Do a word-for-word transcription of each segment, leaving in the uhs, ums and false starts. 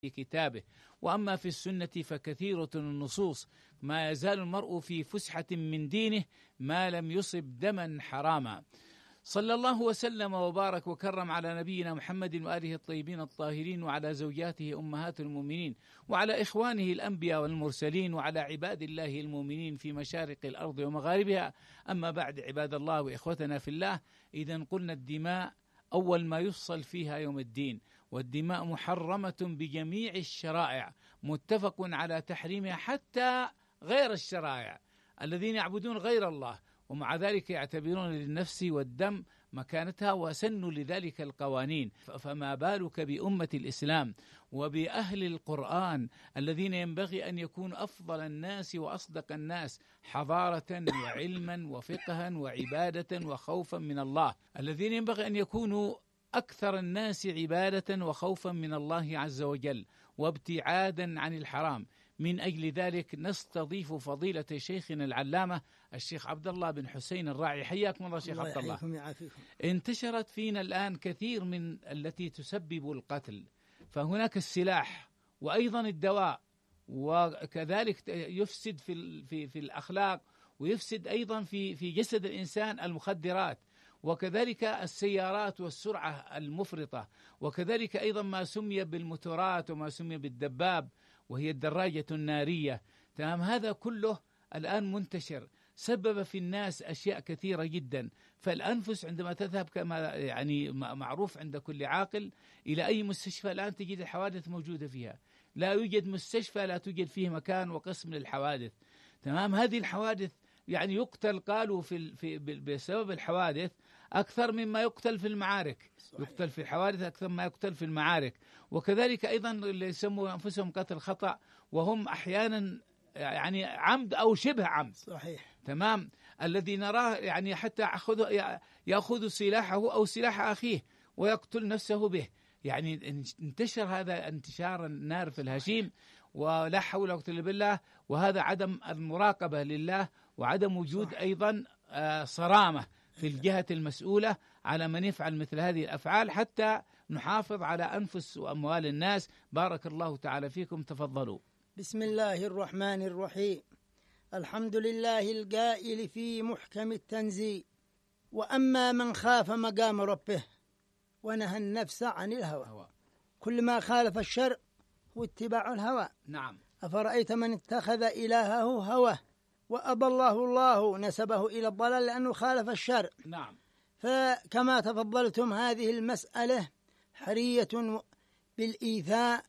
في كتابه. وأما في السنة فكثيرة النصوص، ما يزال المرء في فسحة من دينه ما لم يصب دما حراما. صلى الله وسلم وبارك وكرم على نبينا محمد وآله الطيبين الطاهرين، وعلى زوجاته أمهات المؤمنين، وعلى إخوانه الأنبياء والمرسلين، وعلى عباد الله المؤمنين في مشارق الأرض ومغاربها. أما بعد، عباد الله وإخوتنا في الله، إذن قلنا الدماء أول ما يفصل فيها يوم الدين، والدماء محرمة بجميع الشرائع، متفق على تحريمها حتى غير الشرائع الذين يعبدون غير الله، ومع ذلك يعتبرون للنفس والدم مكانتها وسنوا لذلك القوانين. فما بالك بأمة الإسلام وبأهل القرآن الذين ينبغي أن يكونوا أفضل الناس وأصدق الناس حضارة وعلما وفقها وعبادة وخوفا من الله، الذين ينبغي أن يكونوا أكثر الناس عبادة وخوفا من الله عز وجل وابتعادا عن الحرام. من أجل ذلك نستضيف فضيلة شيخنا العلامة الشيخ عبد الله بن حسين الراعي. حياكم الله شيخ عبد الله. الله انتشرت فينا الآن كثير من التي تسبب القتل، فهناك السلاح وأيضا الدواء، وكذلك يفسد في في في الأخلاق، ويفسد أيضا في في جسد الإنسان المخدرات، وكذلك السيارات والسرعة المفرطة، وكذلك أيضا ما سمي بالموتورات وما سمي بالدباب وهي الدراجة النارية. تمام، هذا كله الآن منتشر، سبب في الناس أشياء كثيرة جدا. فالأنفس عندما تذهب كما يعني معروف عند كل عاقل إلى أي مستشفى الآن تجد الحوادث موجودة فيها، لا يوجد مستشفى لا توجد فيه مكان وقسم للحوادث. تمام، هذه الحوادث يعني يقتل قالوا في, في بسبب الحوادث أكثر مما يقتل في المعارك. صحيح. يقتل في الحوادث أكثر ما يقتل في المعارك. وكذلك أيضا اللي يسموا أنفسهم قتل خطأ، وهم أحيانا يعني عمد أو شبه عمد. صحيح. تمام، الذي نراه يعني حتى يأخذ سلاحه أو سلاح أخيه ويقتل نفسه به. يعني انتشر هذا انتشار النار في الهشيم، ولا حول ولا قوة إلا بالله. وهذا عدم المراقبة لله، وعدم وجود أيضا صرامة في الجهة المسؤولة على من يفعل مثل هذه الأفعال، حتى نحافظ على أنفس وأموال الناس. بارك الله تعالى فيكم، تفضلوا. بسم الله الرحمن الرحيم. الحمد لله القائل في محكم التنزيل: وأما من خاف مقام ربه ونهى النفس عن الهوى. هو. كل ما خالف الشرع هو اتباع الهوى. نعم. أفرأيت من اتخذ إلهه هواه وأضله الله، نسبه إلى الضلال لأنه خالف الشرع. نعم. فكما تفضلتم، هذه المسألة حرية بالإيثاء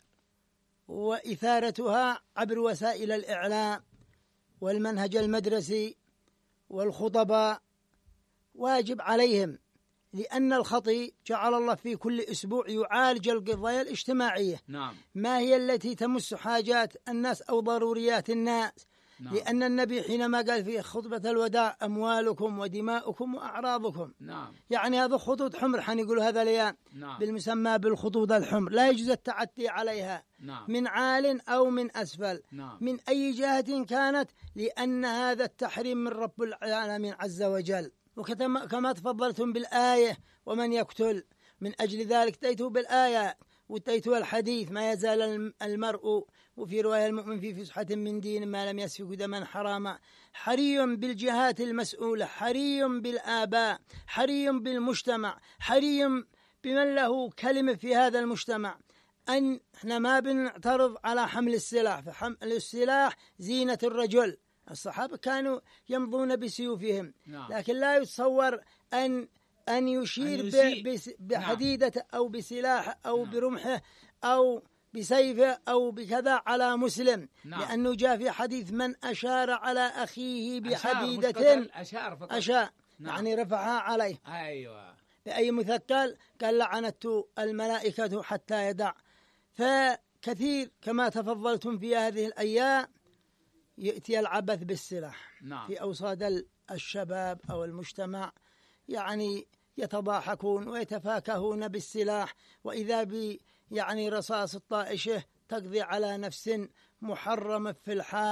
وإثارتها عبر وسائل الإعلام والمنهج المدرسي والخطباء واجب عليهم، لأن الخطيب جعل الله في كل أسبوع يعالج القضايا الاجتماعية. نعم. ما هي التي تمس حاجات الناس أو ضروريات الناس. نعم. لأن النبي حينما قال في خطبة الوداع: أموالكم ودماؤكم وأعراضكم. نعم. يعني هذا خطوط حمر، حنقولوا هذا الأيام. نعم. بالمسمى بالخطوط الحمر، لا يجوز التعدي عليها. نعم. من عال أو من أسفل. نعم. من أي جهة كانت، لأن هذا التحريم من رب العالمين عز وجل. وكما تفضلتم بالآية: ومن يقتل. من أجل ذلك تأتوا بالآية وتأتوا الحديث: ما يزال المرء، وفي رواية المؤمن في فسحة من دين ما لم يسفك دما حراما. حري بالجهات المسؤولة، حري بالآباء، حري بالمجتمع، حري بمن له كلمة في هذا المجتمع، أن احنا ما بنعترض على حمل السلاح. فحمل السلاح زينة الرجل. الصحابة كانوا يمضون بسيوفهم. نعم. لكن لا يتصور أن أن يشير بحديدة. نعم. أو بسلاح أو. نعم. برمحه أو بسيفه أو بكذا على مسلم. نعم. لأنه جاء في حديث: من أشار على أخيه بحديدة أشار فقط. أشار. نعم. يعني رفعها عليه. أيوة. بأي مثقل قال: لعنته الملائكة حتى يدع. فكثير كما تفضلتم في هذه الأيام يأتي العبث بالسلاح. نعم. في أوساط الشباب أو المجتمع، يعني يتضاحكون ويتفاكهون بالسلاح، وإذا بي يعني رصاص الطائشة تقضي على نفس محرمة في الحاء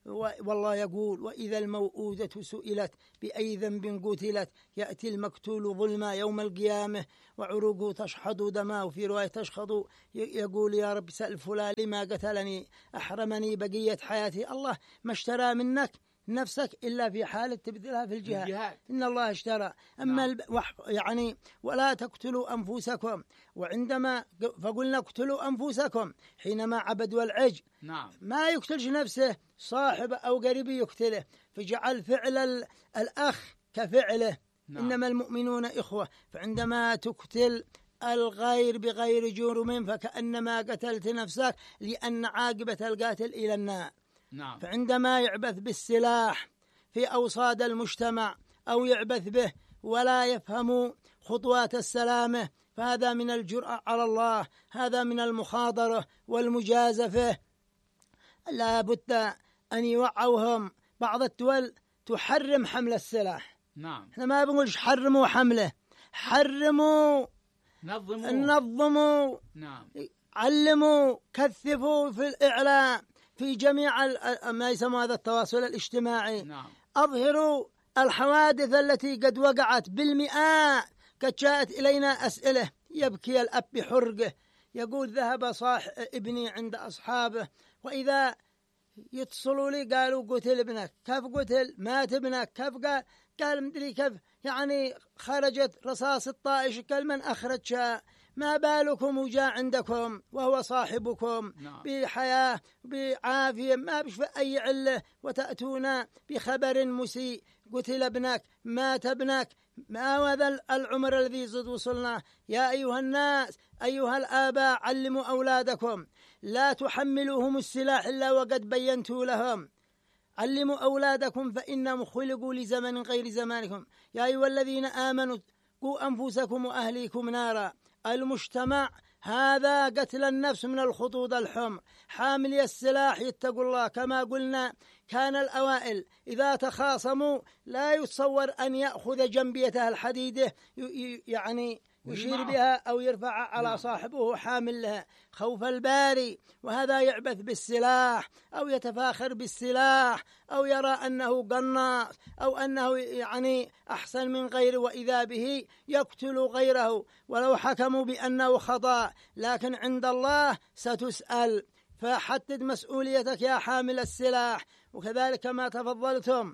والله يقول وإذا الموءودة سئلت بأي ذنب قتلت يأتي المقتول ظلما يوم القيامة وعروقه تشحض دماء، وفي رواية تشخض، يقول يا رب سأل فلان لما قتلني أحرمني بقية حياتي. الله ما اشترى منك نفسك إلا في حالة تبذلها في الجهاد, الجهاد. إن الله اشترى. أما نعم. يعني ولا تقتلوا أنفسكم، وعندما فقلنا اقتلوا أنفسكم حينما عبدوا العجل نعم. ما يقتلش نفسه، صاحب أو قريب يقتله، فجعل فعل الأخ كفعله نعم. إنما المؤمنون إخوة. فعندما تقتل الغير بغير جرم فكأنما قتلت نفسك، لأن عاقبة القاتل إلى النار نعم. فعندما يعبث بالسلاح في أوصاد المجتمع أو يعبث به ولا يفهم خطوات السلامة، فهذا من الجرأة على الله، هذا من المخاضرة والمجازفة. لا بد أن يوعوهم. بعض الدول تحرم حمل السلاح نعم. احنا ما بنقولش حرموا حمله، حرموا، نظموا نظموا نعم. علموا، كثفوا في الإعلام في جميع ما يسمى هذا التواصل الاجتماعي نعم. أظهروا الحوادث التي قد وقعت بالمئات. قد جاءت إلينا أسئلة يبكي الأب بحرقه، يقول ذهب صاح ابني عند أصحابه، وإذا يتصلوا لي قالوا قتل ابنك. كيف قتل؟ مات ابنك. كيف قال؟ قال مدري كيف، يعني خرجت رصاص الطائش. قال من أخرجها؟ ما بالكم وجاء عندكم وهو صاحبكم نعم. بحياة بعافية ما بش أي علة، وتأتون بخبر مسيء، قتل ابنك، مات ابنك. ما هذا العمر الذي زد وصلنا؟ يا أيها الناس، أيها الآباء، علموا أولادكم، لا تحملوهم السلاح إلا وقد بينتوا لهم. علموا أولادكم فإنهم خلقوا لزمن غير زمانكم. يا أيها الذين آمنوا قوا أنفسكم وأهليكم نارا. المجتمع هذا قتل النفس من الخطوط الحمر. حاملي السلاح يتقوا الله. كما قلنا كان الأوائل إذا تخاصموا لا يتصور أن يأخذ جنبيته الحديدة يعني يشير بها أو يرفع على نعم. صاحبه حامل لها خوف الباري. وهذا يعبث بالسلاح أو يتفاخر بالسلاح أو يرى أنه قناص أو أنه يعني أحسن من غيره، وإذا به يقتل غيره ولو حكموا بأنه خطأ. لكن عند الله ستسأل، فحدد مسؤوليتك يا حامل السلاح. وكذلك ما تفضلتم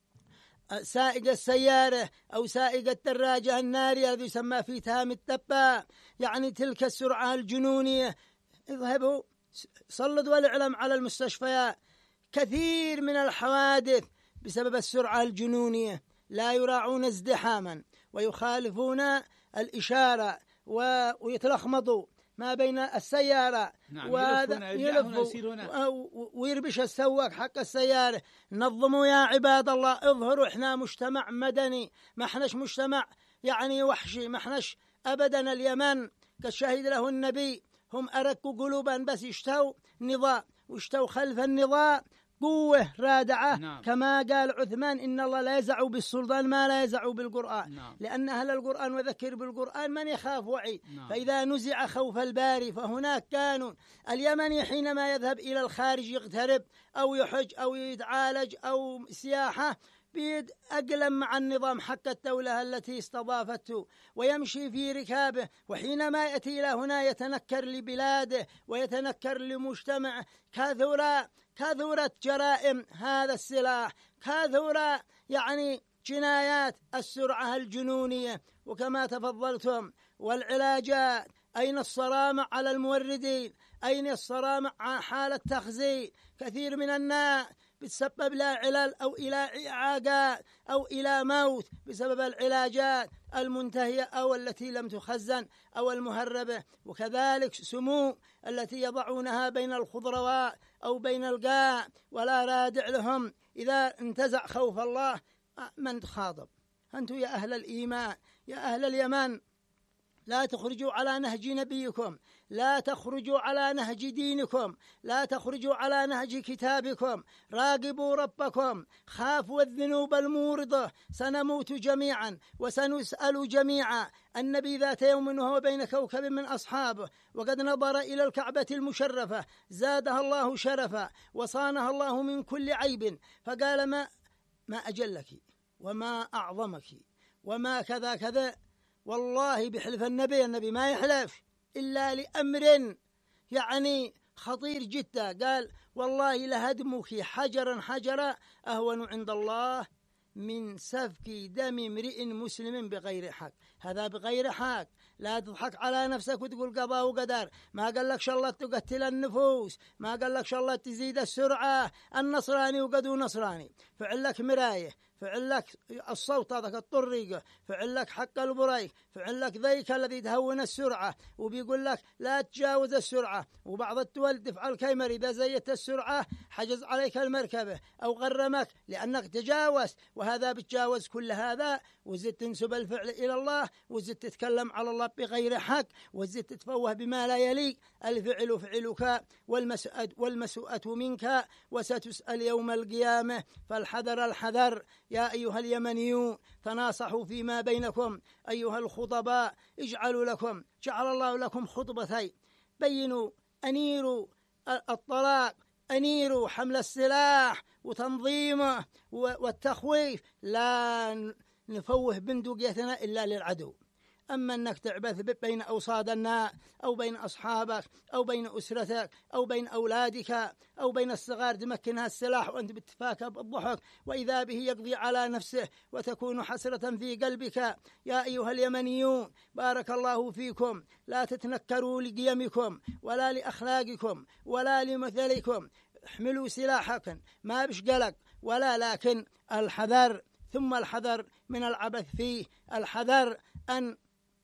سائق السيارة أو سائق الدراجة النارية الذي يسمى في تهام الدبة، يعني تلك السرعة الجنونية. اذهبوا سلطوا الإعلام على المستشفيات، كثير من الحوادث بسبب السرعة الجنونية. لا يراعون ازدحاما ويخالفون الإشارة ويتلخمطوا ما بين السيارة نعم. يلف ويربش السواق حق السيارة. نظموا يا عباد الله، اظهروا. احنا مجتمع مدني، ما احناش مجتمع يعني وحشي، ما احناش أبدا. اليمن كالشهيد له النبي هم أرقوا قلوبا، بس يشتوا نظام ويشتوا خلف النظام قوة رادعة نعم. كما قال عثمان إن الله لا يزع بالسلطان ما لا يزع بالقرآن نعم. لأن أهل القرآن وذكر بالقرآن من يخاف وعيد نعم. فإذا نزع خوف الباري فهناك كانوا. اليمني حينما يذهب إلى الخارج يغترب أو يحج أو يتعالج أو سياحة بيد أقلم مع النظام حق الدولة التي استضافته ويمشي في ركابه، وحينما يأتي إلى هنا يتنكر لبلاده ويتنكر لمجتمعه. كثرة كثرت جرائم هذا السلاح، كثرة يعني جنايات السرعة الجنونية. وكما تفضلتم والعلاجات، أين الصرامة على الموردين؟ أين الصرامة على حالة تخزين؟ كثير من الناس بتسبب لا علل أو إلى إعاقات أو إلى موت بسبب العلاجات المنتهية أو التي لم تخزن أو المهربة. وكذلك سموم التي يضعونها بين الخضروات أو بين القاع ولا رادع لهم. إذا انتزع خوف الله من تخاطب؟ أنتم يا أهل الإيمان، يا أهل اليمن، لا تخرجوا على نهج نبيكم، لا تخرجوا على نهج دينكم، لا تخرجوا على نهج كتابكم، راقبوا ربكم، خافوا الذنوب المورضة، سنموت جميعا وسنسأل جميعا. النبي ذات يوم وهو بين كوكب من أصحابه وقد نظر إلى الكعبة المشرفة زادها الله شرفا وصانها الله من كل عيب، فقال ما, ما أجلك وما أعظمك وما كذا كذا. والله بحلف النبي، النبي ما يحلف إلا لأمر يعني خطير جدا، قال والله لهدمك حجرا حجرا أهون عند الله من سفك دم امرئ مسلم بغير حق. هذا بغير حق، لا تضحك على نفسك وتقول قضاء وقدر. ما قال لك شاء الله تقتل النفوس، ما قال لك شاء الله تزيد السرعة. النصراني وقدو نصراني، فعل لك مراية، فعل لك الصوت هذاك الطريقة، فعل لك حق البريك، فعل لك ذيك الذي تهون السرعة، وبيقول لك لا تجاوز السرعة. وبعض الدول تفعل كيمر إذا زيت السرعة حجز عليك المركبة أو غرمك لأنك تجاوز، وهذا بتجاوز كل هذا وزدت تنسب الفعل إلى الله، وزدت تتكلم على الله بغير حق، وزدت تتفوه بما لا يليق. الفعل فعلك والمسؤة والمسؤة منك وستسأل يوم القيامة، فالحذر الحذر يا أيها اليمنيون، تناصحوا فيما بينكم. أيها الخطباء اجعلوا لكم، جعل الله لكم خطبتين، بينوا أنيروا الطلاق، أنيروا حمل السلاح وتنظيمه والتخويف، لا نفوه بندقيتنا إلا للعدو. أما أنك تعبث بين أوصاد الناس أو بين أصحابك أو بين أسرتك أو بين أولادك أو بين الصغار تمكنها السلاح وأنت بتفاكى بالضحك، وإذا به يقضي على نفسه وتكون حسرة في قلبك. يا أيها اليمنيون بارك الله فيكم، لا تتنكروا لقيمكم ولا لأخلاقكم ولا لمثلكم، احملوا سلاحكم ما بش قلق ولا، لكن الحذر ثم الحذر من العبث فيه، الحذر أن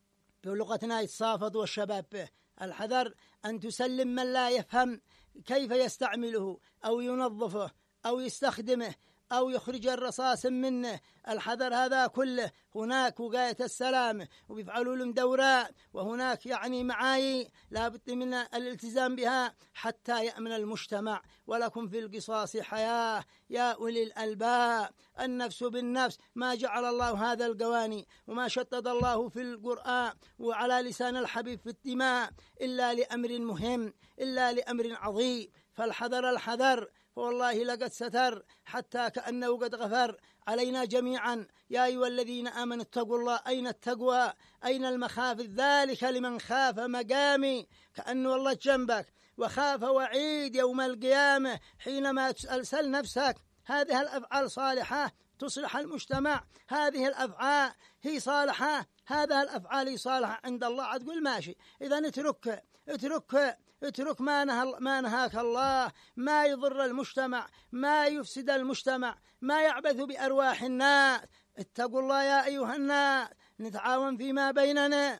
بلغتنا يتصافد والشباب به، الحذر أن تسلم من لا يفهم كيف يستعمله أو ينظفه أو يستخدمه أو يخرج الرصاص منه. الحذر هذا كله. هناك وقاية السلامة وبيفعلوا لهم دورات، وهناك يعني معايير لا بد من الالتزام بها حتى يأمن المجتمع. ولكم في القصاص حياة يا أولي الألباب، النفس بالنفس. ما جعل الله هذا القوانين وما شدد الله في القرآن وعلى لسان الحبيب في الدماء إلا لأمر مهم، إلا لأمر عظيم. فالحذر الحذر، فوالله لقد ستر حتى كأنه قد غفر علينا جميعا. يا أيها الذين آمنوا اتقوا الله. أين التقوى؟ أين المخافة؟ ذلك لمن خاف مقامي، كأنه الله جنبك وخاف وعيد يوم القيامة حينما تسأل نفسك هذه الأفعال صالحة تصلح المجتمع؟ هذه الأفعال هي صالحة؟ هذه الأفعال هي صالحة عند الله؟ تقول ماشي، إذا اترك اترك اترك ما, نه ما نهاك الله، ما يضر المجتمع، ما يفسد المجتمع، ما يعبث بأرواح الناس. اتقوا الله يا أيها الناس، نتعاون فيما بيننا،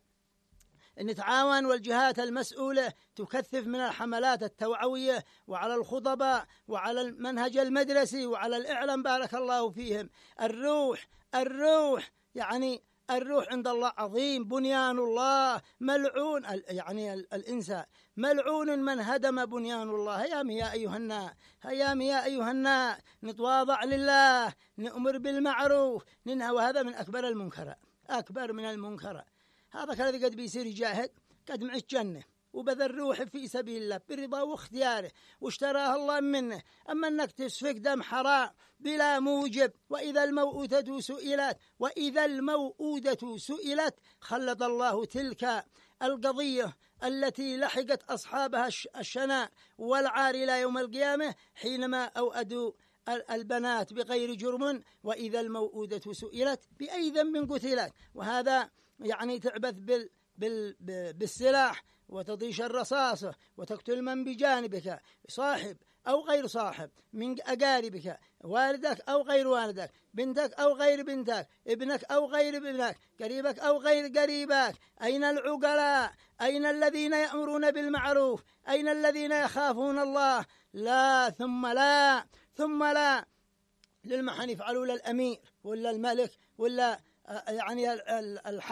نتعاون. والجهات المسؤولة تكثف من الحملات التوعوية وعلى الخطباء وعلى المنهج المدرسي وعلى الإعلام بارك الله فيهم. الروح الروح يعني الروح عند الله عظيم، بنيان الله ملعون، يعني الإنسان ملعون من هدم بنيان الله. هيام يا أيها الناس، هيام يا أيها الناس، نتواضع لله، نأمر بالمعروف، ننهى. وهذا من أكبر المنكرات، أكبر من المنكرات. هذا الذي قد بيصير يجاهد قد معه الجنة وبذل روحه في سبيل الله برضا واختياره واشتراه الله منه. أما أنك تسفك دم حرام بلا موجب، وإذا الموءودة سئلت وإذا الموءودة سئلت خلد الله تلك القضية التي لحقت أصحابها الشناء والعار إلى يوم القيامة حينما أوأدوا البنات بغير جرم. وإذا الموءودة سئلت بأي ذنب قتلت. وهذا يعني تعبث بال بال بالسلاح وتضيش الرصاصة وتقتل من بجانبك، صاحب أو غير صاحب من أقاربك، والدك أو غير والدك، بنتك أو غير بنتك، ابنك أو غير ابنك، قريبك أو غير قريبك. أين العقلاء؟ أين الذين يأمرون بالمعروف؟ أين الذين يخافون الله؟ لا ثم لا ثم لا. للمحن يفعلوا للأمير ولا الملك ولا يعني الحف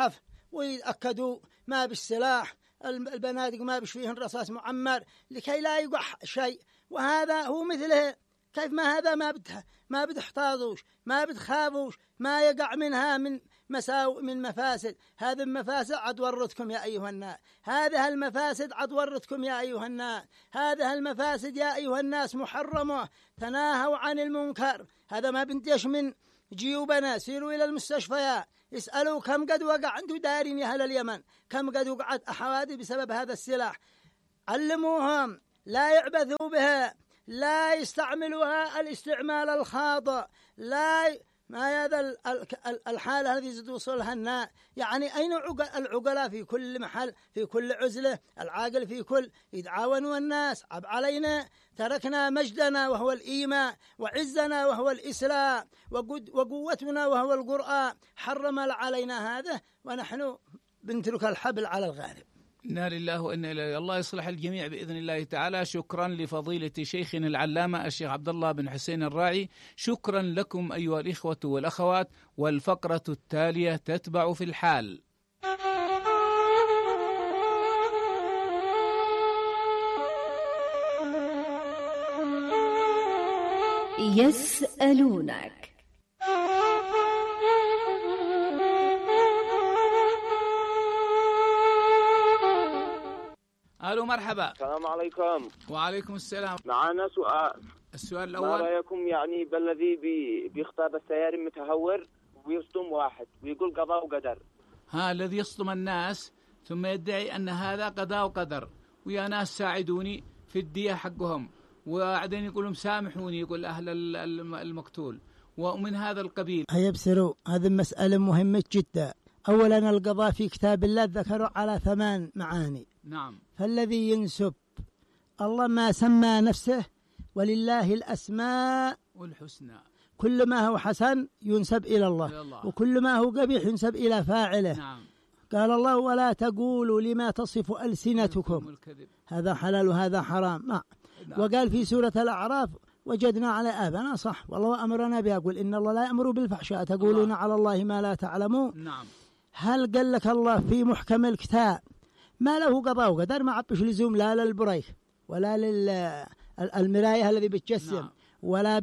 ويتأكدوا ما بالسلاح، البنادق ما بش فيهن رصاص معمر لكي لا يقع شيء. وهذا هو مثله، كيف ما هذا ما بده ما بتحتاطوش، ما بتخافوش، ما يقع منها من مساوئ من مفاسد. هذه المفاسد عد ورتكم يا أيها الناس، هذه المفاسد عد ورتكم يا أيها الناس، هذه المفاسد يا أيها الناس محرمة، تناهوا عن المنكر. هذا ما بنتيش من جيوبنا، سيروا إلى المستشفيات اسألوا كم قد وقع، أنتم دارين يا أهل اليمن كم قد وقعت حوادث بسبب هذا السلاح. علموهم لا يعبثوا بها، لا يستعملوها الاستعمال الخاطئ، لا ما هذا الحالة التي توصلها الناس. يعني أين العقلاء في كل محل، في كل عزلة، العاقل في كل يتعاونوا الناس. عب علينا تركنا مجدنا وهو الإيمان، وعزنا وهو الإسلام، وقوتنا وهو القرآن، حرم علينا هذا ونحن بنترك الحبل على الغارب. إنا لله وإنا إليه. الله يصلح الجميع بإذن الله تعالى. شكرا لفضيلة شيخنا العلامة الشيخ عبد الله بن حسين الراعي. شكرا لكم أيها الإخوة والأخوات. والفقرة التالية تتبع في الحال. يسألونك. الو مرحبا. السلام عليكم. وعليكم السلام. معنا سؤال. السؤال الاول، ما رايكم يعني بالذي بي بيختار السياري متهور ويصدم واحد ويقول قضاء وقدر؟ ها الذي يصدم الناس ثم يدعي ان هذا قضاء وقدر، ويا ناس ساعدوني في الدية حقهم، وبعدين يقولون سامحوني، يقول اهل المقتول، ومن هذا القبيل. يبصروا هذه مسألة مهمة جدا. أولا القضاء في كتاب الله ذكروا على ثمان معاني. نعم. فالذي ينسب الله ما سمى نفسه ولله الأسماء والحسنى، كل ما هو حسن ينسب إلى الله, إلى الله. وكل ما هو قبيح ينسب إلى فاعله. نعم. قال الله ولا تقولوا لما تصف ألسنتكم هذا حلال وهذا حرام. نعم. وقال في سورة الأعراف وجدنا على آباءنا صح والله أمرنا بها، قل إن الله لا يأمر بالفحشاء تقولون الله. على الله ما لا تعلمون. نعم. هل قال لك الله في محكم الكتاب ما له قضاء وقدر؟ ما عبش لزوم لا للبريك ولا للمراية الذي بتجسم. نعم. ولا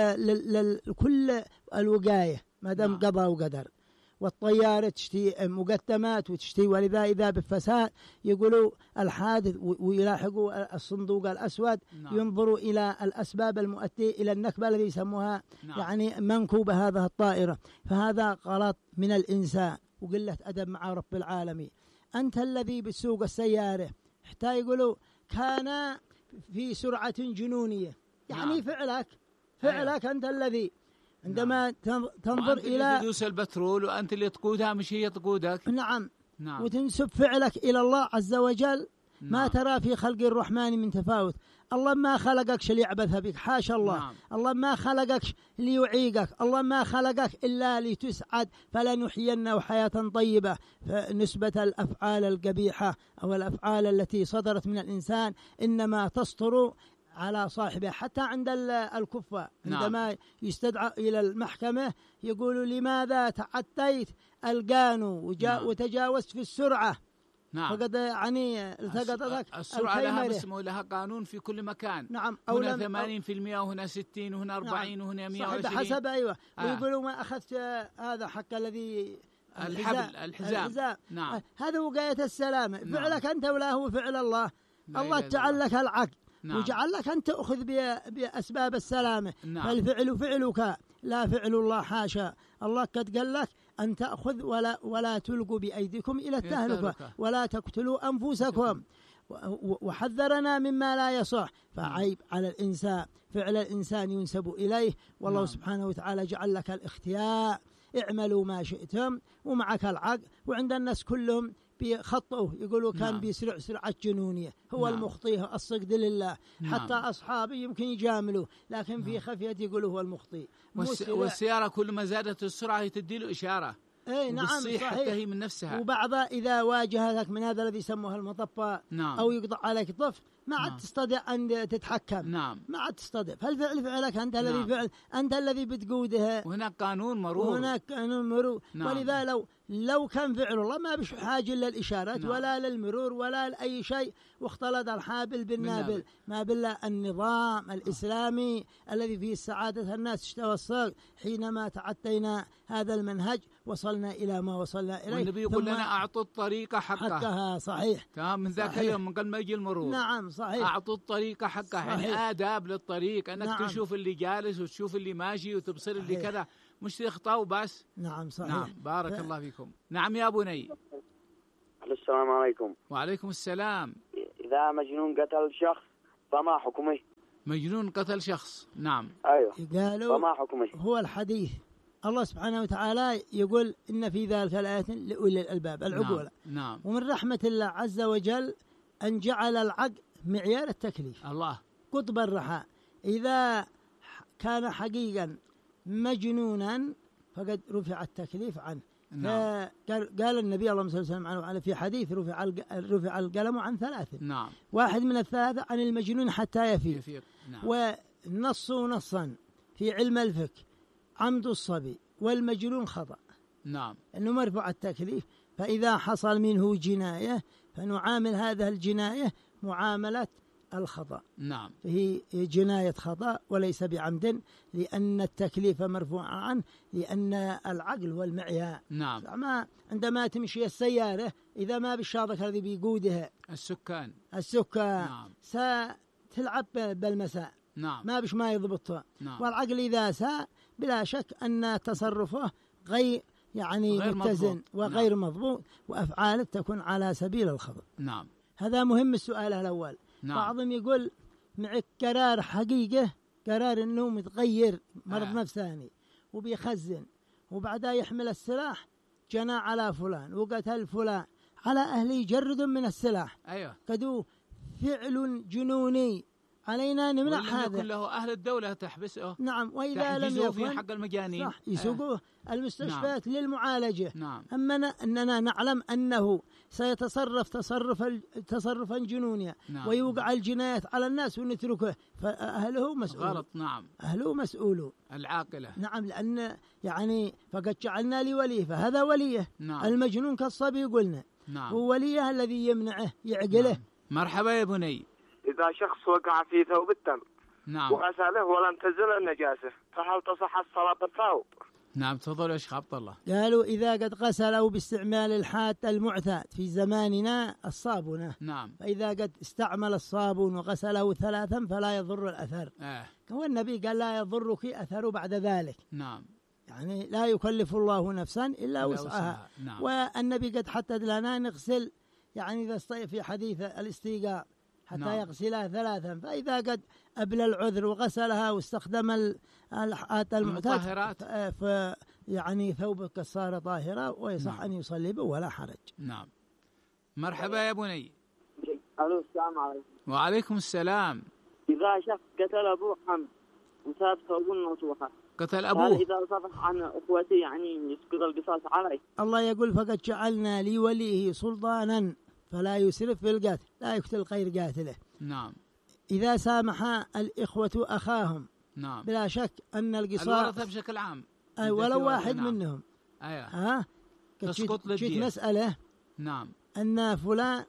بالكل الوقاية ما دام نعم. قضاء وقدر. والطيارة تشتي مقدمات وتشتي، ولذا إذا بفساد يقولوا الحادث ويلاحقوا الصندوق الأسود. نعم. ينظروا إلى الأسباب المؤدية إلى النكبة الذي يسموها. نعم. يعني منكوبة هذه الطائرة. فهذا غلط من الإنسان وقلة أدب مع رب العالمين. أنت الذي بتسوق السيارة حتى يقولوا كان في سرعة جنونية، يعني نعم. فعلك فعلك أنت الذي عندما نعم. تنظر إلى تدوس البترول وأنت اللي تقودها مش هي تقودك. نعم. نعم. وتنسب فعلك إلى الله عز وجل. نعم. ما ترى في خلق الرحمن من تفاوت. الله ما خلقك ليعبث بك، حاشا الله. نعم. الله ما خلقك ليعيقك، الله ما خلقك إلا لتسعد، فلنحيينه حياة طيبة. فنسبة الأفعال القبيحة أو الأفعال التي صدرت من الإنسان إنما تسطر على صاحبه. حتى عند الكفار عندما نعم. يستدعى إلى المحكمة يقولوا لماذا تعديت القانون نعم. وتجاوزت في السرعة. نعم. فقد يعني التقطتك السرعة لها اسمه لها قانون في كل مكان. نعم. هنا ثمانين في المئة وهنا ستين وهنا أربعين. نعم. وهنا مئة وعشرين حسب. أيوة. آه. ويقولوا ما أخذت هذا حق الذي الحبل الحزام. الحزام. نعم. هذا وقاية السلامة. نعم. فعلك أنت ولا هو فعل الله. الله جعل لك العقل. نعم. وجعل لك أن تأخذ بأسباب السلامة. نعم. فالفعل فعلك لا فعل الله، حاشا. الله قد قال لك أن تأخذ ولا, ولا تلقوا بأيديكم إلى التهلكة ولا تقتلوا أنفسكم، وحذرنا مما لا يصح. فعيب على الإنسان فعل الإنسان ينسب إليه، والله نعم. سبحانه وتعالى جعل لك الاختيار، اعملوا ما شئتم ومعك العقل. وعند الناس كلهم بيخطئوا يقولوا كان نعم. بيسرع سرعة جنونية، هو نعم. المخطئ الصقد لله. نعم. حتى أصحابه يمكن يجاملوا لكن نعم. في خفية يقولوا هو المخطئ. والس... والسيارة كل ما زادت السرعة تدي له إشارة. اي نعم صحيح. حتى هي من نفسها. وبعضها إذا واجهتك من هذا الذي يسموه المطبة نعم. أو يقطع عليك طف ما عاد نعم. تستطيع أن تتحكم. نعم. ما عاد تستطيع. فالفعل فعلك أنت الذي نعم. فعل أنت الذي بتقودها. وهناك قانون مرور. وهناك قانون مرور. نعم. ولذا لو لو كان فعل الله ما بش حاجة للإشارات نعم. ولا للمرور ولا لأي شيء، واختلط الحابل بالنابل، ما بالله النظام الإسلامي الذي فيه سعادة الناس اشتوى الصاغ. حينما تعطينا هذا المنهج وصلنا إلى ما وصلنا إليه. والنبي يقول لنا أعطوا الطريق حقها حقها. صحيح تمام، من ذاك اليوم من قبل ما يجي المرور. نعم صحيح. أعطوا الطريق حقها، يعني آداب للطريق، أنك نعم. تشوف اللي جالس وتشوف اللي ماشي وتبصر اللي كذا، مش تخطأ وبس. نعم صحيح. نعم بارك ف... الله فيكم. نعم يا بني. السلام عليكم. وعليكم السلام. إذا مجنون قتل شخص فما حكمه؟ مجنون قتل شخص نعم. أيوه قالوا فما حكمه؟ هو الحديث الله سبحانه وتعالى يقول إن في ذلك الآيات لأولي الألباب العقول. نعم. نعم. ومن رحمة الله عز وجل أن جعل العقل معيار التكليف. الله قطب الرحى. إذا كان حقيقا مجنونا فقد رفع التكليف عنه. نعم. قال النبي اللهم صل وسلم عليه في حديث رفع رفع القلم عن ثلاث. نعم. واحد من الثلاثة عن المجنون حتى يفيق. يفيق. نعم. ونصوا نصا في علم الفقه عمد الصبي والمجنون خطأ. نعم. أنه مرفوع التكليف، فإذا حصل منه جناية فنعامل هذه الجناية معاملة الخطأ. نعم. هي جناية خطأ وليس بعمد، لأن التكليف مرفوع عنه، لأن العقل هو المعيار. نعم. ما عندما تمشي السيارة إذا ما بالشاطئ الذي بيقودها السكان السكان نعم. ستلعب بالمساء. نعم. ما بش ما يضبطها. نعم. والعقل إذا ساء بلا شك أن تصرفه غير يعني غير متزن مضبوط. وغير نعم. مضبوط، وأفعاله تكون على سبيل الخطأ. نعم. هذا مهم السؤال الأول. نعم. بعضهم يقول معك قرار حقيقة، قرار أنه متغير مرض آه. نفساني وبيخزن، وبعدها يحمل السلاح جنى على فلان وقتل فلان، على أهله يجرد من السلاح. أيوه. كدو فعل جنوني علينا نمنع هذا. يكون له أهل الدولة تحبسه. نعم. وإذا لم يكن في حق المجانين صح يسوقوه آه. المستشفيات نعم. للمعالجة. نعم. أما أننا نعلم أنه سيتصرف تصرف تصرفا جنونيا نعم. ويوقع الجنايات على الناس ونتركه، فأهله مسؤول. غلط. نعم. أهله مسؤول. العاقلة. نعم. لأن يعني فقد جعلنا لي وليه، فهذا وليه. نعم. المجنون كالصبي قلنا. نعم. ووليه الذي يمنعه يعقله. نعم. مرحبا يا بني. إذا شخص وقع في ثوب الدم نعم. وغسله ولم تزل النجاسة فهل تصح الصلاة بالثوب؟ نعم. تفضل يا شيخ عبد الله. قالوا إذا قد غسله باستعمال الحاد المعتاد في زماننا الصابونة. نعم. فإذا قد استعمل الصابون وغسله ثلاثا فلا يضر الأثر. آه. هو النبي قال لا يضرك أثر بعد ذلك. نعم. يعني لا يكلف الله نفسا إلا وسعها. نعم. والنبي قد حدد لنا نغسل، يعني إذا في حديث الاستيقاء حتى نعم. يغسلها ثلاثا، فإذا قد أبلى العذر وغسلها واستخدم الحات المعتاد ف يعني ثوبك صار طاهرة ويصح نعم. أن يصلي به ولا حرج. نعم. مرحبا يا بني. ألو السلام عليكم. وعليكم السلام. إذا شخص قتل أبوه حمد وساب ثوبه مفتوحة، قتل أبوه، إذا صفح عن أخوته يعني يسقط القصاص عليه؟ الله يقول فقد جعلنا لوليه سلطانا فلا يسرف في القتل، لا يقتل غير قاتله. نعم. إذا سامح الإخوة أخاهم نعم. بلا شك أن القصاص الورثة بشكل عام أي ولو واحد نعم. منهم أيوة. ها تسقط للدية. مسألة نعم. أن فلان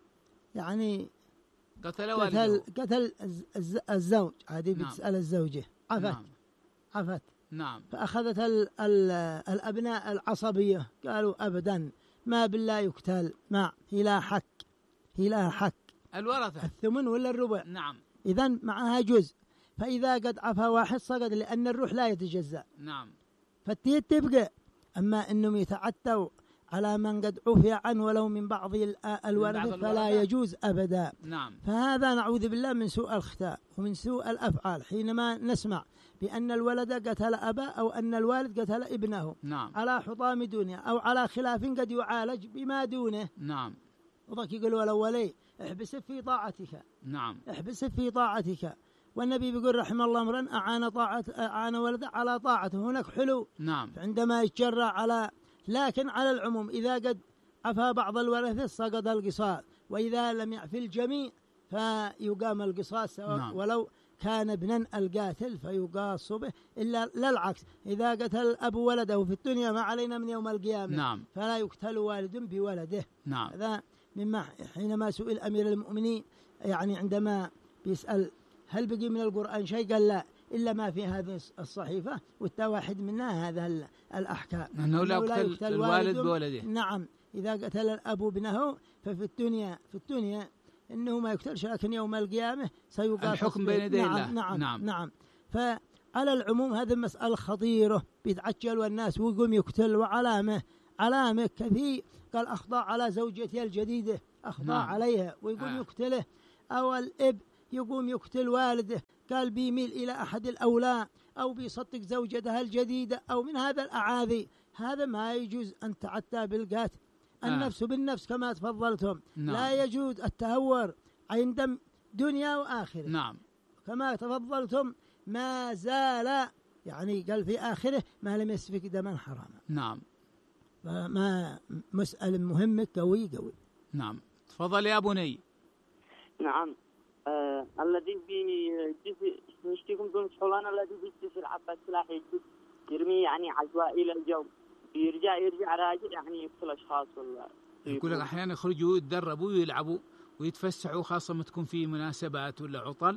يعني قتل قتل, قتل الزوج، هذه نعم. بتسأل الزوجة عفت نعم. عفت نعم. فأخذت ال ال الأبناء العصبية قالوا أبدا ما بالله يقتل، ما هي لا حق، هي لا حق الورثة الثمن ولا الربع. نعم. إذن معها جزء، فإذا قد عفى واحد سقط لأن الروح لا يتجزأ. نعم. فالتيت تبقى، أما أنهم يتعتوا على من قد عفي عنه ولو من بعض الورثة فلا يجوز أبدا. نعم. فهذا نعوذ بالله من سوء الختام ومن سوء الأفعال حينما نسمع بأن الولد قتل أبا أو أن الوالد قتل ابنه. نعم. على حطام دنيا أو على خلاف قد يعالج بما دونه. نعم. وضك يقول الأولي احبس في طاعتك. نعم. احبس في طاعتك. والنبي بيقول رحم الله امرا أعان طاعة أعان ولده على طاعته، هناك حلو. نعم. عندما يتجرى على، لكن على العموم إذا قد عفى بعض الورثة سقط القصاص، وإذا لم يعفي الجميع فيقام القصاص نعم. ولو كان ابنا القاتل فيقاص به، إلا لا العكس، إذا قتل الأب ولده في الدنيا ما علينا من يوم القيامة. نعم. فلا يقتل والد بولده. نعم. هذا مما حينما سئل أمير المؤمنين يعني عندما بيسأل هل بقي من القرآن شيء؟ قال لا إلا ما في هذه الصحيفة، والتواحد منها هذا الأحكام أنه لا يقتل الوالد بولده. نعم. إذا قتل الأب ابنه ففي الدنيا في الدنيا إنه ما يقتلش، لكن يوم القيامة سيقاص الحكم بين يدي الله. نعم نعم, نعم نعم. فعلى العموم هذه مسألة خطيرة، بيتعجل والناس ويقوم يقتل، وعلامة علامة كثير قال أخضع على زوجتي الجديدة، أخضع نعم. عليها ويقوم آه. يقتله. أو الإب يقوم يقتل والده، قال بيميل إلى أحد الأولاد أو بيصدق زوجتها الجديدة أو من هذا الأعاذي. هذا ما يجوز أن تعتى بالقتل. النفس بالنفس كما تفضلتم. نعم. لا يجوز التهور عند دنيا وآخرة. نعم. كما تفضلتم ما زال يعني قال في آخره ما لم يسفك دما حراما. نعم. فما مسألة مهمة قوي قوي. نعم. تفضل يا بني. نعم. آه الذي بيجي نشتيكم دون حولان الذي بيجي في العباس سلاح يجي يرمي يعني عشوائي إلى الجو، يرجع يرجع راجع يعني يقتل أشخاص ولا يقول لك أحيانا يخرجوا يتدربوا ويلعبوا ويتفسحوا، خاصة ما تكون في مناسبات ولا عطل،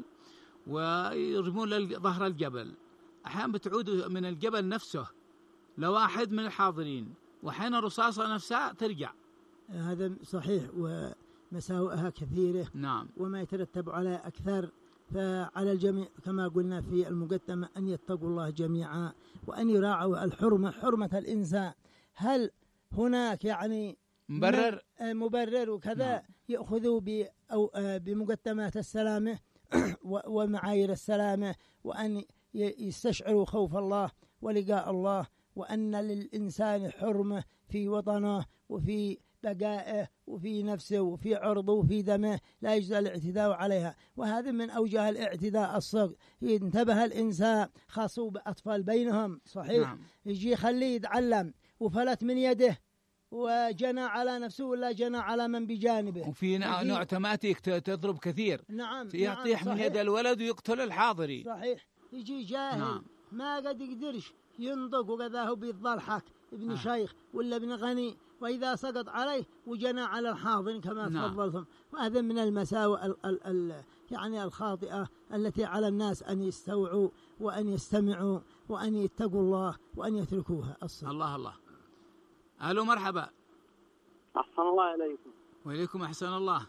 ويرمون ظهر الجبل. أحيانا بتعود من الجبل نفسه لواحد من الحاضرين، وأحيانا رصاصة نفسها ترجع. هذا صحيح، ومساوئها كثيرة. نعم. وما يترتب على أكثر. فعلى الجميع كما قلنا في المقدمة أن يتقوا الله جميعا، وأن يراعوا الحرمة، حرمة الإنسان. هل هناك يعني مبرر مبرر وكذا؟ نعم. يأخذوا بمقدمات السلامة ومعايير السلامة، وأن يستشعروا خوف الله ولقاء الله، وأن للإنسان حرمة في وطنه وفي بقائه وفي نفسه وفي عرضه وفي دمه، لا يجوز الاعتداء عليها. وهذا من أوجه الاعتداء الصغر. انتبه الإنسان، خاصوا بأطفال بينهم صحيح. نعم. يجي يخليه يتعلم وفلت من يده وجنى على نفسه ولا جنى على من بجانبه. وفي نوع تماتيك تضرب كثير. نعم. يطيح نعم. من يد الولد ويقتل الحاضري. صحيح. يجي جاهل. نعم. ما قد يقدرش ينطق، وكذا هو بيضحك ابن آه. شيخ ولا ابن غني، وإذا سقط عليه وجنى على الحاضر كما نعم. تفضلتم. وهذا من المساوئ ال ال ال يعني الخاطئة التي على الناس أن يستوعوا وأن يستمعوا وأن يتقوا الله وأن يتركوها. الصلاة. الله الله. ألو مرحبا. أحسن الله إليكم. وإليكم أحسن الله.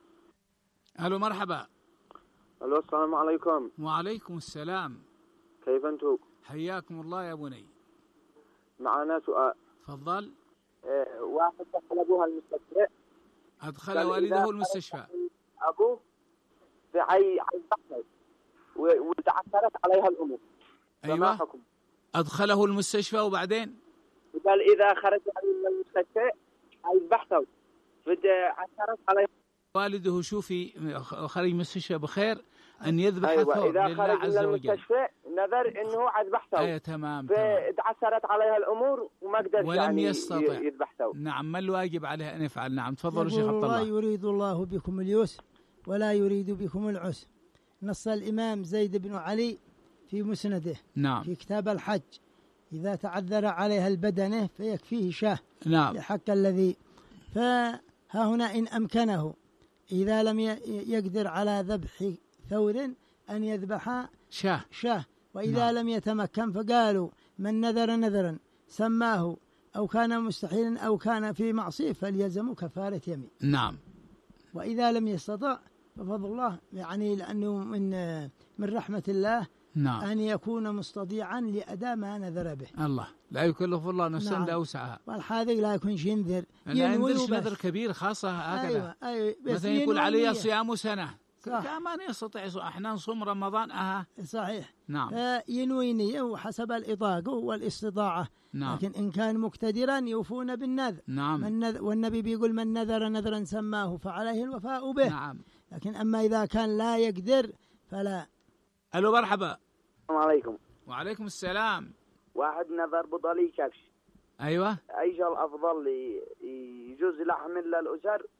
ألو مرحبا. ألو السلام عليكم. وعليكم السلام. كيف أنتم؟ حياكم الله يا بني. معنا سؤال. تفضل. اه واحد دخل أبوها المستشفى. أدخل والده المستشفى. أبوه في عي عي بحث وتعثرت عليها الأمور. أيوة. أدخله المستشفى وبعدين؟ قال إذا خرج من المستشفى عي بحثه فتعثرت عليها. والده شوفي خرج من المستشفى بخير أن يذبح أيوة. ثور إذا لله خرج عز من وجل. المستشفى نذر إنه عاد بحثه. أيه تمام. فتعثرت عليها الأمور وما قدر ولم يعني يستطع يذبح ثور. نعم. ما الواجب عليه أن يفعل؟ نعم تفضلوا شيخ عبد الله. لا يريد الله بكم اليسر ولا يريد بكم العسر. نص الإمام زيد بن علي في مسنده. نعم. في كتاب الحج إذا تعذر عليها البدنة فيكفيه شاه. نعم. لحق الذي. فها هنا إن أمكنه إذا لم يقدر على ذبح ثور أن يذبح شاه شاه وإذا نعم. لم يتمكن فقالوا من نذر نذرا سماه أو كان مستحيلا أو كان في معصية فليلزم كفارة يمين. نعم. وإذا لم يستطع ففضل الله، يعني لأنه من من رحمة الله نعم. أن يكون مستطيعا لأداء ما نذر به. الله لا يكلف الله نفسا نعم. إلا وسعها. والحاذق لا يكونش ينذر. لا ينذرش نذر كبير خاصة هكذا. أيوة. أيوة. مثلا يقول علي صيام سنة. صح. كمان يستطيع. احنا نصوم رمضان أها. صحيح. نعم. ينوي نية وحسب الإطاقة والاستطاعة. نعم. لكن إن كان مقتدرا يوفون بالنذر. نعم. من نذر والنبي بيقول من نذر نذرا سماه فعليه الوفاء به. نعم. لكن أما إذا كان لا يقدر فلا. ألو مرحبا. السلام عليكم. وعليكم السلام. واحد نذر بضلي كبش. أيوة. أيش الأفضل يجوز لحم للأسر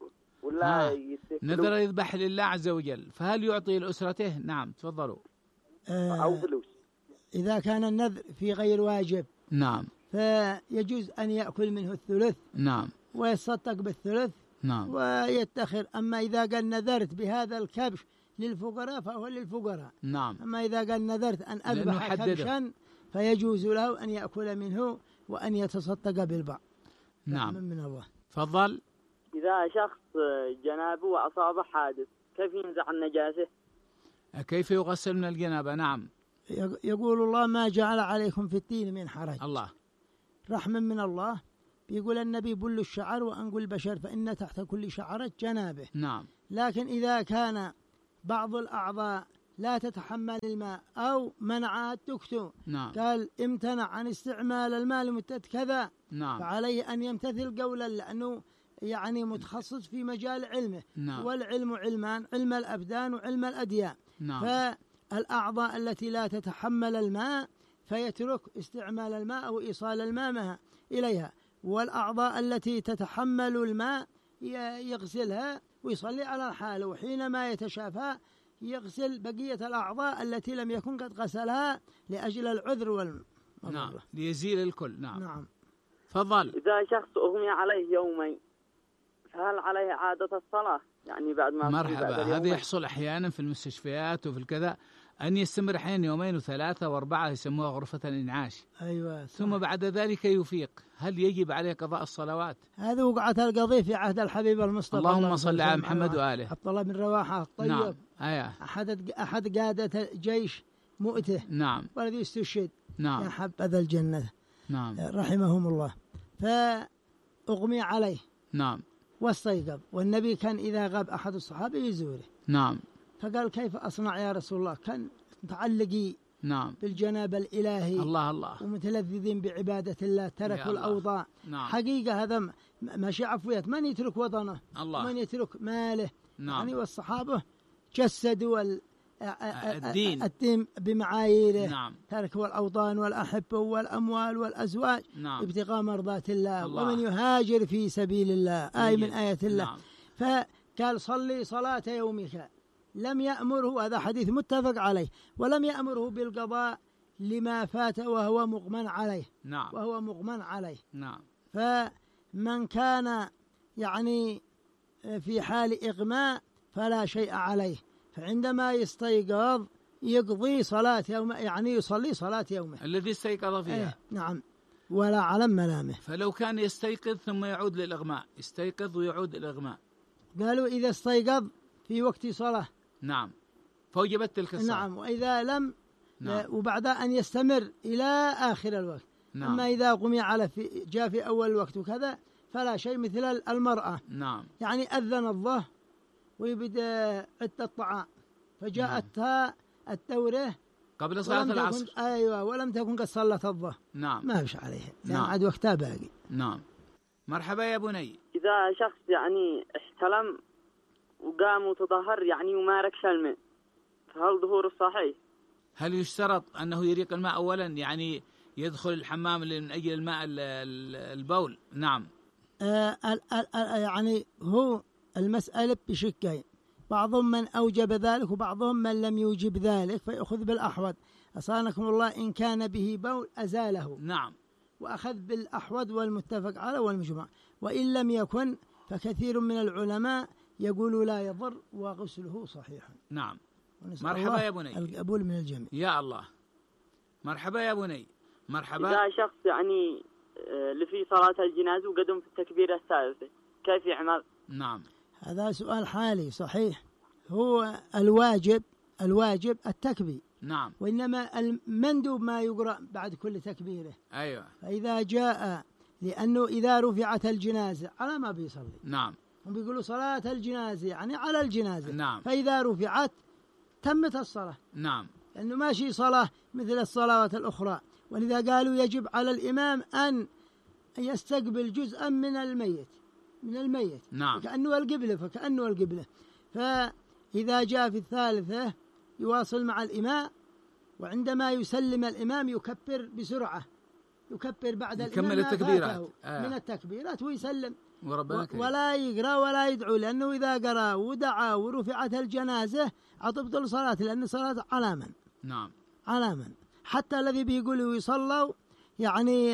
ولا نذر يذبح لله عز وجل، فهل يعطي لأسرته؟ نعم تفضلوا. آه أو فلوس. إذا كان النذر في غير واجب نعم فيجوز أن يأكل منه الثلث. نعم. ويتصدق بالثلث. نعم. ويتخر. أما إذا قال نذرت بهذا الكبش للفقراء فهو للفقراء. نعم. أما إذا قال نذرت أن أذبح كبشا فيجوز له أن يأكل منه وأن يتصدق بالبعض. نعم. من الله. تفضل. إذا شخص جنابه وأصاب حادث كيف ينزع النجاسة؟ كيف يغسل من الجنابة؟ نعم. يقول الله ما جعل عليكم في الدين من حرج. الله. رحمة من الله. بيقول النبي بل الشعر وأنقل البشر فإن تحت كل شعرة جنابه. نعم. لكن إذا كان بعض الأعضاء لا تتحمل الماء أو منعها الدكتور. نعم. قال امتنع عن استعمال الماء لمدة كذا. نعم. فعليه أن يمتثل قولا لأنه يعني متخصص في مجال علمه. نعم. والعلم علمان، علم الأبدان وعلم الأديان. نعم. فالأعضاء التي لا تتحمل الماء فيترك استعمال الماء أو إيصال الماء إليها، والأعضاء التي تتحمل الماء يغسلها ويصلي على الحال، وحينما يتشافى يغسل بقية الأعضاء التي لم يكن قد غسلها لأجل العذر والمضرة. نعم. ليزيل الكل. نعم. نعم. فضل. إذا شخص أغمي عليه يومين فهل عليه إعادة الصلاة؟ يعني بعد ما مرحبا. هذا يحصل أحيانا في المستشفيات وفي الكذا، أن يستمر أحيانا يومين وثلاثة وأربعة يسموها غرفة الإنعاش. أيوة. ثم بعد ذلك يفيق. هل يجب عليه قضاء الصلوات؟ هذه وقعت القضية في عهد الحبيب المصطفى اللهم صل على محمد وآله. عبد الله بن رواحة الطيب. نعم. آية. أحد أحد قادة جيش مؤته. نعم. والذي استشهد. نعم. يا حبذا الجنة. نعم. رحمهم الله. فأغمي عليه. نعم. واستيقظ، والنبي كان إذا غاب أحد الصحابة يزوره. نعم. فقال كيف أصنع يا رسول الله؟ كان متعلقي نعم. بالجناب الإلهي. الله الله. ومتلذذين بعبادة الله، تركوا الأوضاع. نعم. حقيقة هذا ماشي عفويات، من يترك وطنه، الله. من يترك ماله. نعم. يعني والصحابة جسدوا الدين الدين بمعاييره. نعم. تركوا الأوطان والأحبة والأموال والأزواج. نعم. ابتغاء مرضات الله. الله. ومن يهاجر في سبيل الله آية من آيات الله. نعم. فقال صلي صلاة يومك، لم يأمره، هذا حديث متفق عليه، ولم يأمره بالقضاء لما فات وهو مغمن عليه. نعم. وهو مغمن عليه. نعم. فمن كان يعني في حال إغماء فلا شيء عليه، فعندما يستيقظ يقضي صلاة يوم، يعني يصلي صلاة يومه الذي استيقظ فيها. ايه نعم. ولا علم ملامه. فلو كان يستيقظ ثم يعود للإغماء، يستيقظ ويعود للإغماء. قالوا إذا استيقظ في وقت صلاة نعم فوجبت تلك الصلاة. نعم. وإذا لم نعم. وبعد أن يستمر إلى آخر الوقت. نعم. أما إذا قمي على في جاء في أول الوقت وكذا فلا شيء، مثل المرأة. نعم. يعني أذن الظهر ويبدأ عدة الطعام فجاءتها نعم. الدورة قبل صلاة العصر. أيوة. ولم تكن قد صلت الظهر. نعم. ما فيش عليها نعم. عاد وقتها باقي. نعم. مرحبا يا بني. إذا شخص يعني احتلم وقام وتظهر يعني وما ركش الماء فهل ظهور الصحيح؟ هل يشترط أنه يريق الماء أولا، يعني يدخل الحمام من أجل الماء البول؟ نعم. آه يعني هو المسألة بشكين، بعضهم من أوجب ذلك وبعضهم من لم يوجب ذلك فيأخذ بالأحوط. أصانكم الله إن كان به بول أزاله. نعم. وأخذ بالأحوط والمتفق على والمجمع. وإن لم يكن فكثير من العلماء يقولوا لا يضر وغسله صحيح. نعم. مرحبا يا بني. القبول من الجميع. يا الله. مرحبا يا بني. مرحبا. إذا شخص يعني لفي صلاة الجنازة وقدم في التكبيرة الثالثة كيف يعمل؟ نعم. هذا سؤال حالي صحيح. هو الواجب الواجب التكبير. نعم. وإنما المندوب ما يقرأ بعد كل تكبيره. أيوة. فإذا جاء، لأنه إذا رفعت الجنازة على ما بيصلي. نعم. هم بيقولوا صلاة الجنازة يعني على الجنازة. نعم. فإذا رفعت تمت الصلاة. نعم. لأنه ماشي صلاة مثل الصلوات الأخرى. ولذا قالوا يجب على الإمام أن يستقبل جزءا من الميت من الميت. نعم. كأنه القبلة فكأنه القبلة. فإذا جاء في الثالثة يواصل مع الإمام، وعندما يسلم الإمام يكبر بسرعة، يكبر بعد يكمل الإمام التكبيرات آه. من التكبيرات ويسلم. ولا يقرأ ولا يدعو، لأنه إذا قرأ ودعا ورفعت الجنازة عطبطل صلاة، لأن صلاة على من؟ نعم على من؟ حتى الذي بيقولوا يصلوا يعني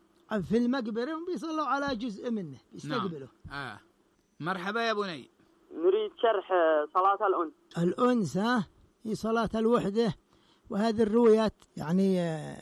في المقبرة بيصلوا على جزء منه يستقبله. نعم. آه. مرحبا يا بني. نريد شرح صلاة الأنس. الأنس ها هي صلاة الوحدة، وهذه الروايات يعني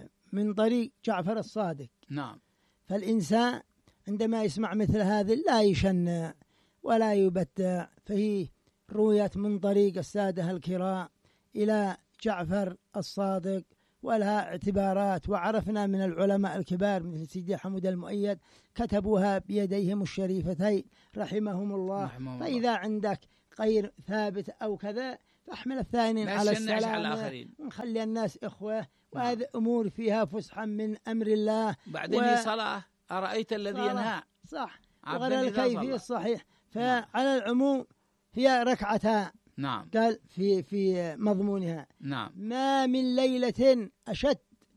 من طريق جعفر الصادق. نعم. فالإنسان عندما يسمع مثل هذه لا يشنع ولا يبتع، فهي روايات من طريق السادة الكرام إلى جعفر الصادق، ولها اعتبارات، وعرفنا من العلماء الكبار مثل سيدي حمود المؤيد كتبوها بيديهم الشريفتين رحمهم الله. رحمه فإذا الله. عندك غير ثابت أو كذا فاحمل الثاني على السلام ونخلي الناس إخوة، وهذه أمور فيها فسحا من أمر الله. بعدين و... صلاة أرأيت الذي ينهى صح وغير الكيفية الصحيح. فعلى العموم هي ركعتها. نعم. قال في في مضمونها نعم. ما من ليلة أشد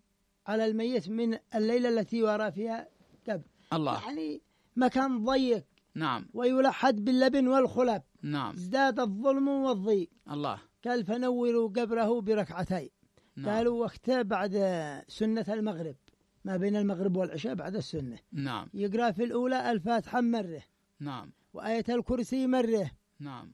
على الميت من الليلة التي ورى فيها قبر. الله. يعني مكان ضيق. نعم. ويلحد باللبن والخلب. نعم. ازداد الظلم والضيق. الله. قال فنوروا قبره بركعتين. نعم. قالوا وقته بعد سنة المغرب، ما بين المغرب والعشاء بعد السنة. نعم. يقرأ في الأولى الفاتحة مرة. نعم. وآية الكرسي مرة. نعم.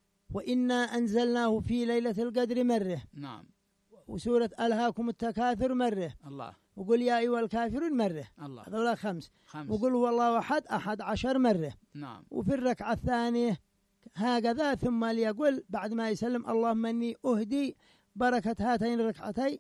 وإنا أنزلناه في ليلة القدر مرة. نعم. وسورة ألهاكم التكاثر مرة. الله. وقل يا أيها الكافرون مرة. الله. هذولا خمس. خمس. وقل هو الله أحد أحد عشر مرة. نعم. وفي الركعة الثانية هكذا، ثم ليقول بعد ما يسلم اللهم إني أهدي بركة هاتين الركعتين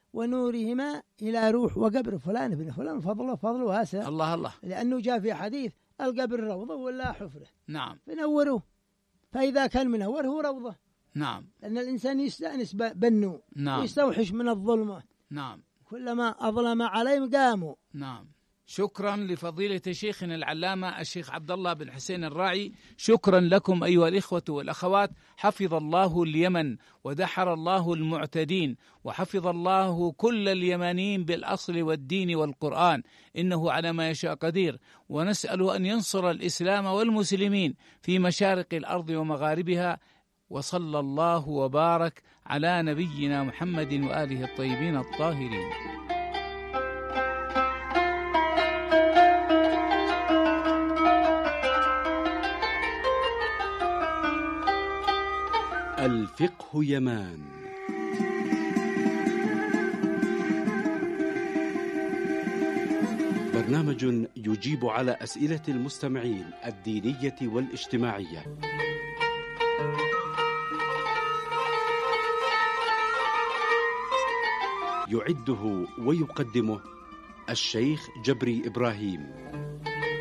ونورهما إلى روح وقبر فلان بن فلان فضله فضله واسع. الله الله. لأنه جاء في حديث القبر روضة ولا حفرة. نعم. فنوروه، فإذا كان منور هو روضة. نعم. لأن الإنسان يستأنس بالنور. نعم. ويستوحش من الظلمة. نعم. كلما أظلم عليهم قاموا. نعم. شكرا لفضيلة شيخنا العلامة الشيخ عبد الله بن حسين الراعي. شكرا لكم أيها الإخوة والأخوات. حفظ الله اليمن ودحر الله المعتدين، وحفظ الله كل اليمانيين بالأصل والدين والقرآن، إنه على ما يشاء قدير. ونسأله أن ينصر الإسلام والمسلمين في مشارق الأرض ومغاربها. وصلى الله وبارك على نبينا محمد وآله الطيبين الطاهرين. الفقه يمان. برنامج يجيب على أسئلة المستمعين الدينية والاجتماعية. يعده ويقدمه الشيخ جبري إبراهيم.